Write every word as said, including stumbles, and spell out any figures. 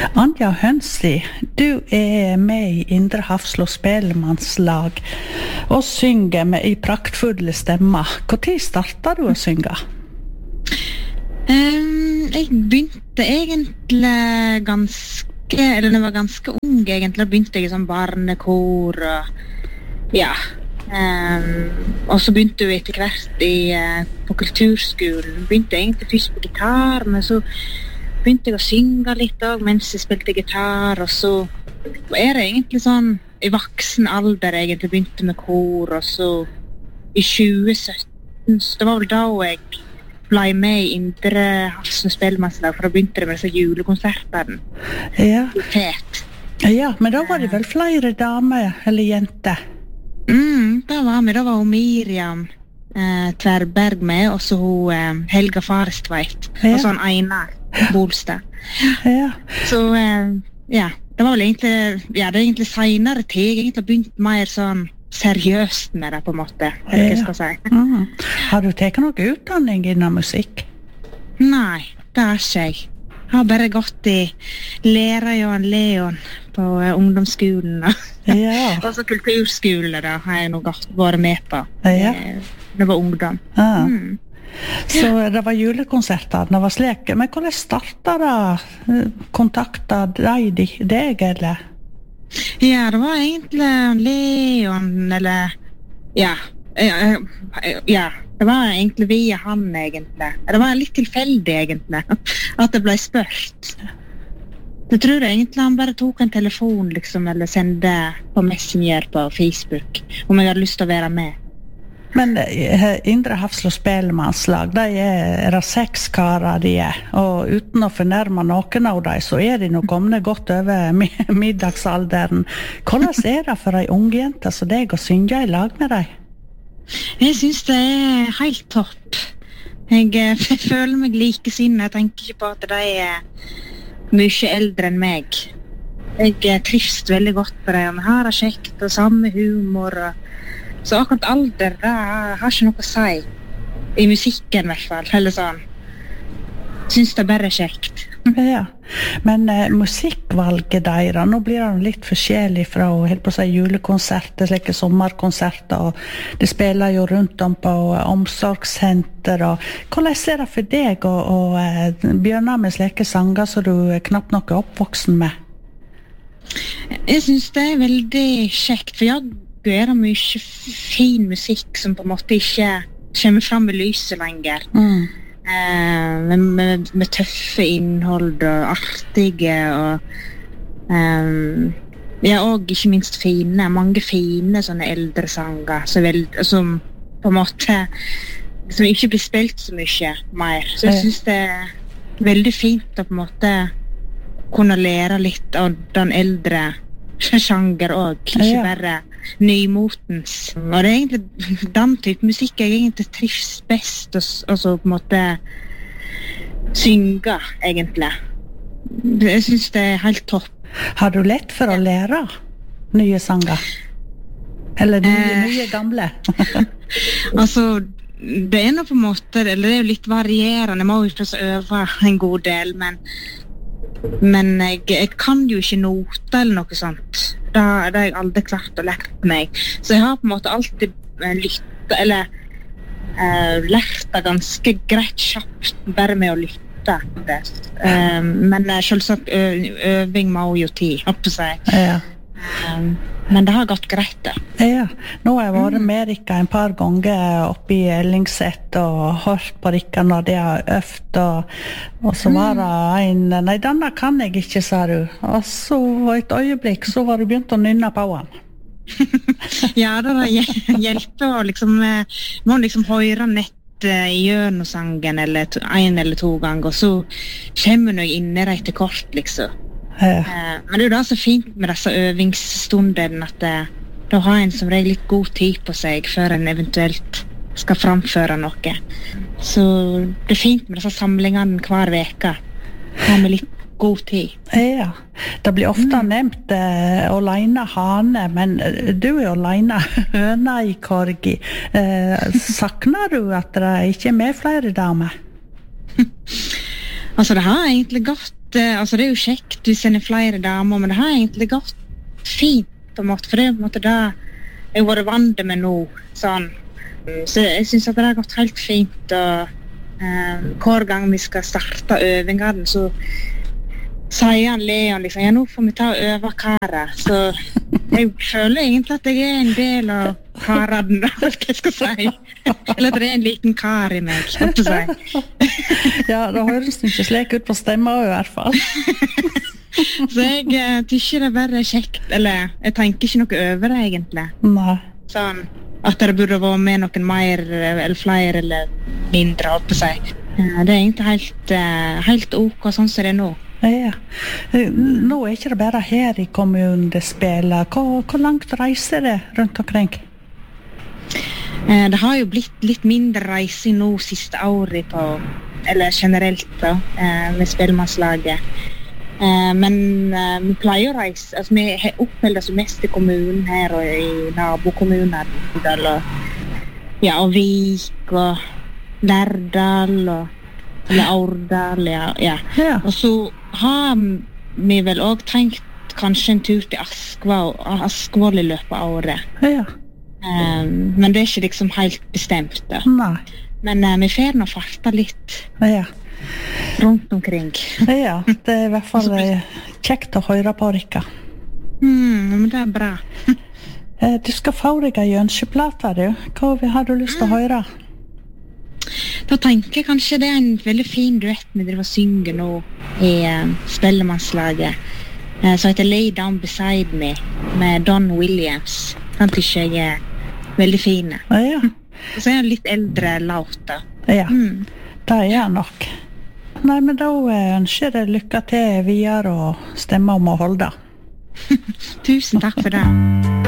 Anja Hønsli, du er med i Indre Hafslo Spellemannslag og synger med i praktfulle stemmer. Hvor tid startet du å synge? Um, jeg begynte egentlig ganske, eller jeg var ganske ung egentlig, begynte jeg i sånn barnekor og ja. Um, og så begynte jeg etter hvert i, uh, på kulturskolen. Begynte egentlig først på gitar, men så begynte jeg å synge litt også, mens jeg spilte gitar, og så er det egentlig sånn i voksen alder egentlig begynte med kor, og så i tjue sytten, så det var vel da jeg ble med i Indre Hafslo Spellemannslag, for da begynte det med disse julekonsertene. Ja. Fet. Ja, men da var det vel flere damer eller jenter? Mm, da var vi, da var hun Miriam eh, Tverberg med, og så hun eh, Helga Farestveit, ja. Og sånn Einar Bolstad. Ja. Så eh, ja, det var vel egentlig, ja, det er egentlig senere tid, jeg egentlig begynt mer sånn seriøst med det på en måte, eller hva jeg skal si. Mm. Har du tatt noe utdanning innen musikk? Nei, det har ikke jeg. Jeg har bare gått i lærer Jan Leon på uh, ungdomsskolen, ja. Og så kulturskole da, har jeg nå vært med på. Ja. Det var ungdom. Ja. Mm. Så det var julekonserter, det var slik. Men hvordan startet det? Kontaktet de deg, eller? Ja, det var egentlig Leon, eller ja, ja, ja, det var egentlig via han egentlig. Det var litt tilfeldig egentlig, at det ble spørt. Jeg tror egentlig han bare tok en telefon liksom, eller sendte på Messenger på Facebook, om jeg hadde lyst til å være med. Men Indre Hafslo Spellemannslag, de er, er det seks karer de er, og uten å fornærme noen av dem, så er de nå kommet godt over middagsalderen. Hvordan er det for en ung jente som deg å synge i lag med deg? Jeg synes det er helt topp. Jeg, jeg føler meg likesinnet, jeg tenker ikke på at de er mye eldre enn meg. Jeg trives veldig godt på det, vi har det kjekt, og samme humor, og så akkurat alder, det har ikke noe å si. I musikken i hvert fall, eller sånn. Synes det bare er kjekt. Ja, men eh, musikkvalget deres, nå blir det litt forskjellig fra helt på å si julekonserter, slike sommerkonserter, og det spiller jo rundt om på omsorgssenter, og hvordan er det for deg å, å eh, begynne med slike sanger som du er knapt nok oppvoksen med? Jeg synes det er veldig kjekt, for jeg gjør mye fin musikk som på en måte ikke kommer fram i lyset lenger. Mm. Eh, med, med, med tøffe innhold og artige og um, ja, og ikke minst fine, mange fine sånne eldre sanger som, veld, som på en måte som ikke blir spilt så mye mer. Så jeg synes det er veldig fint å på en måte kunne lære litt av den eldre sjanger også, ikke bare nymotens. Og det er egentlig den type musikk jeg egentlig trives best og, og så på en måte synge, egentlig. Jeg synes det er helt topp. Har du lett for å lære nye sanger? Eller nye, eh, nye gamle? Altså, det er nå på en måte, eller det er jo litt varierende, jeg må jo først øve en god del, men men jeg, jeg kan jo ikke note eller noe sånt. Det har jeg aldri klart å lære meg. Så jeg har på en måte alltid lyttet, eller uh, lært det ganske greit kjapt, bare med å lytte. Uh, men selvsagt ø- øving må jo tid, opp på seg. Ja. Um, men det har gått greit da. Ja, nå har jeg vært med Rikka en par ganger oppe i Ellingset og hørt på Rikka når de har øvd, og, og så var det en, nei, denne kan jeg ikke, sa du. Og så et øyeblikk, så var du begynt å nynne på han. Ja, det hjelper å liksom, må liksom høre nett i gjørnosangen eller to, en eller to ganger, og så kommer jeg inn i det etter kort, liksom. Ja. Men det er jo da så fint med disse øvingsstundene at da har en som regel litt god tid på seg før en eventuelt skal framføre noe. Så det er fint med disse samlingene hver veke. Ha med litt god tid. Ja, det blir ofte mm. nevnt eh, Olaina Hane, men du er Olaina Høna i Korgi. Eh, sakner du at det ikke er med flere damer? Altså, det har egentlig gått eh, altså det er jo kjekt hvis en er flere damer, men det har egentlig gått fint på en måte, for det er på en måte det jeg har vært vant med nå, sånn. Så jeg synes at det har gått helt fint, og eh, hver gang vi skal starte øvingene, så sier han Leon liksom, ja, nå får vi ta og øve karer, så jeg føler egentlig at jeg er en del av karen, hva jeg skal si. Eller at det er en liten kar i meg, hva skal jeg si. Ja, det høres ikke slik ut på stemmer i hvert fall. Så jeg uh, tykker det er bare kjekt, eller jeg tenker ikke noe over det egentlig. Nei. Sånn, at det burde være med noen mer, eller flere, eller mindre, holdt på å si. Uh, det er egentlig helt, uh, helt ok, sånn som det er nå. Ja. Nå er ikke det bare her i kommunen det spiller. Hvor, hvor langt reiser det rundt omkring? Uh, det har jo blitt litt mindre reising nå siste året på, eller generelt da, uh, med spillmannslaget. Uh, men uh, vi pleier å reise, altså vi har oppmeldet så mest i kommunen her og i nabokommuner, og, ja, og Vik og Lærdal og eller Aurdal, ja, ja. Ja. Og så har vi vel også tenkt kanskje en tur til Askvoll, Askvoll i løpet av året. Ja. Um, men det er ikke liksom helt bestemt da. Nei. Men uh, vi får nå farta litt. Ja. Rundt omkring. Ja, det er i hvert fall kjekt å høre på, Rikka. Mm, men det er bra. Du skal få deg en ønskeplate, du. Hva har du lyst til å høre? Da tenker jeg kanskje det er en veldig fin duett vi driver og synger nå i uh, Spellemannslaget, uh, som heter Lay Down Beside Me med Don Williams. Den tykker jeg er veldig fin. Ja. Og så er den litt eldre låt da. Ja, mm. Det er nok. Nei, men da ønsker jeg lykke til videre og stemme om å holde. Tusen takk for det.